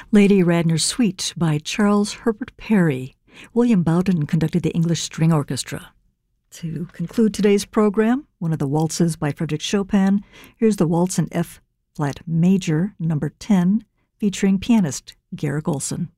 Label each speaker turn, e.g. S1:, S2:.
S1: Lady Radnor's Suite by Charles Herbert Perry. William Bowden conducted the English String Orchestra. To conclude today's program, one of the waltzes by Frédéric Chopin. Here's the waltz in F-flat major, number 10, featuring pianist Garrick Ohlson.